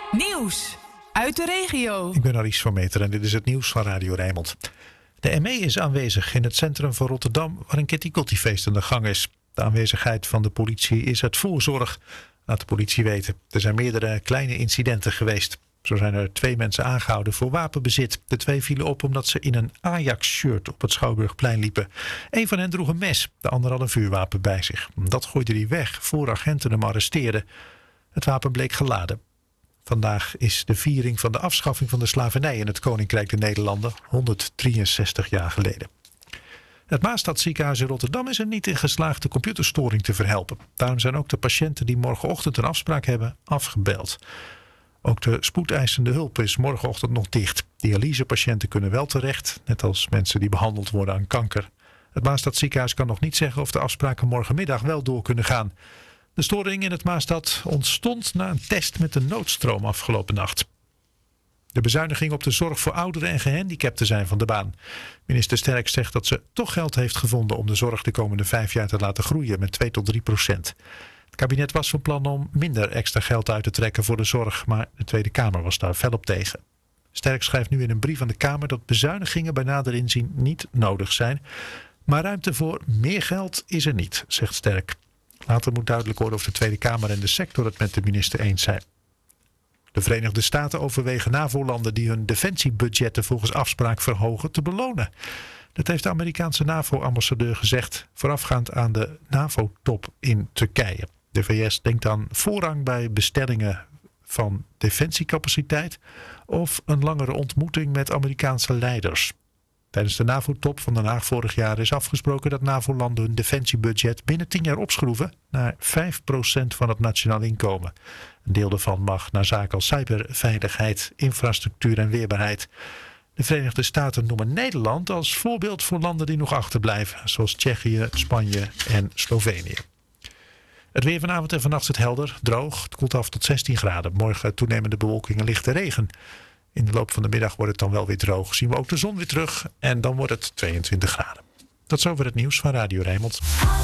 Nieuws uit de regio. Ik ben Aries van Meter en dit is het nieuws van Radio Rijnmond. De ME is aanwezig in het centrum van Rotterdam waar een Kitty Kotti feest aan de gang is. De aanwezigheid van de politie is uit voorzorg, laat de politie weten. Er zijn meerdere kleine incidenten geweest. Zo zijn er 2 mensen aangehouden voor wapenbezit. De 2 vielen op omdat ze in een Ajax-shirt op het Schouwburgplein liepen. Een van hen droeg een mes, de ander had een vuurwapen bij zich. Dat gooide hij weg voor agenten hem arresteerden. Het wapen bleek geladen. Vandaag is de viering van de afschaffing van de slavernij in het Koninkrijk der Nederlanden, 163 jaar geleden. Het Maastadziekenhuis in Rotterdam is er niet in geslaagd de computerstoring te verhelpen. Daarom zijn ook de patiënten die morgenochtend een afspraak hebben afgebeld. Ook de spoedeisende hulp is morgenochtend nog dicht. Dialysepatiënten kunnen wel terecht, net als mensen die behandeld worden aan kanker. Het Maastadziekenhuis kan nog niet zeggen of de afspraken morgenmiddag wel door kunnen gaan. De storing in het Maastad ontstond na een test met de noodstroom afgelopen nacht. De bezuinigingen op de zorg voor ouderen en gehandicapten zijn van de baan. Minister Sterk zegt dat ze toch geld heeft gevonden om de zorg de komende 5 jaar te laten groeien met 2 tot 3%. Het kabinet was van plan om minder extra geld uit te trekken voor de zorg, maar de Tweede Kamer was daar fel op tegen. Sterk schrijft nu in een brief aan de Kamer dat bezuinigingen bij nader inzien niet nodig zijn. Maar ruimte voor meer geld is er niet, zegt Sterk. Later moet duidelijk worden of de Tweede Kamer en de sector het met de minister eens zijn. De Verenigde Staten overwegen NAVO-landen die hun defensiebudgetten volgens afspraak verhogen te belonen. Dat heeft de Amerikaanse NAVO-ambassadeur gezegd voorafgaand aan de NAVO-top in Turkije. De VS denkt aan voorrang bij bestellingen van defensiecapaciteit of een langere ontmoeting met Amerikaanse leiders. Tijdens de NAVO-top van Den Haag vorig jaar is afgesproken dat NAVO-landen hun defensiebudget binnen 10 jaar opschroeven naar 5% van het nationaal inkomen. Een deel daarvan mag naar zaken als cyberveiligheid, infrastructuur en weerbaarheid. De Verenigde Staten noemen Nederland als voorbeeld voor landen die nog achterblijven, zoals Tsjechië, Spanje en Slovenië. Het weer vanavond en vannacht is het helder, droog. Het koelt af tot 16 graden. Morgen toenemende bewolking en lichte regen. In de loop van de middag wordt het dan wel weer droog. Zien we ook de zon weer terug en dan wordt het 22 graden. Tot zover het nieuws van Radio Rijnmond.